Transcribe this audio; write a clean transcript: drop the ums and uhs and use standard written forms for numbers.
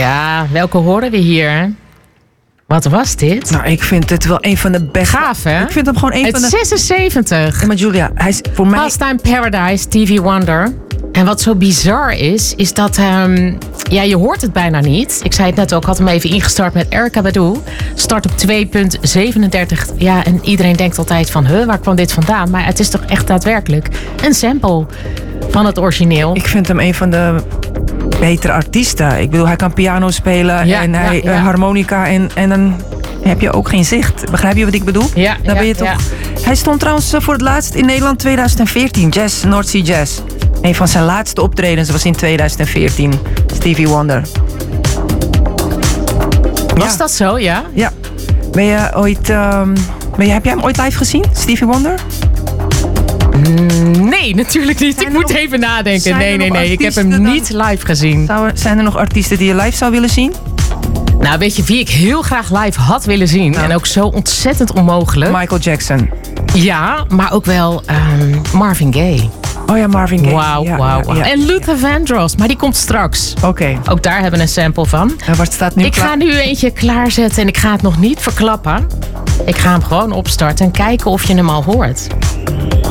Ja, welke horen we hier? Wat was dit? Nou, ik vind het wel een van de beste. Gaaf, hè? Ik vind hem gewoon een van de... 76. Ja, maar Julia, hij is voor mij... Pastime Paradise, TV Wonder. En wat zo bizar is dat... je hoort het bijna niet. Ik zei het net ook, ik had hem even ingestart met Erykah Badu. Start op 2.37. Ja, en iedereen denkt altijd van... waar kwam dit vandaan? Maar het is toch echt daadwerkelijk een sample van het origineel. Ik vind hem een van de betere artiesten. Ik bedoel, hij kan piano spelen en hij harmonica en dan heb je ook geen zicht. Begrijp je wat ik bedoel? Ja, dan ben je toch... Hij stond trouwens voor het laatst in Nederland 2014. Jazz, North Sea Jazz. Een van zijn laatste optredens was in 2014. Stevie Wonder. Was dat zo, ja? Ja. Ben je ooit... heb jij hem ooit live gezien, Stevie Wonder? Nee, natuurlijk niet. Ik moet even nadenken. Nee. Ik heb hem niet live gezien. Zijn er nog artiesten die je live zou willen zien? Nou, weet je wie ik heel graag live had willen zien? Nou. En ook zo ontzettend onmogelijk. Michael Jackson. Ja, maar ook wel Marvin Gaye. Oh ja, Marvin Gaye. Wauw. En Luther Vandross, maar die komt straks. Oké. Ook daar hebben we een sample van. En wat staat nu Ik ga nu eentje klaarzetten en ik ga het nog niet verklappen. Ik ga hem gewoon opstarten en kijken of je hem al hoort.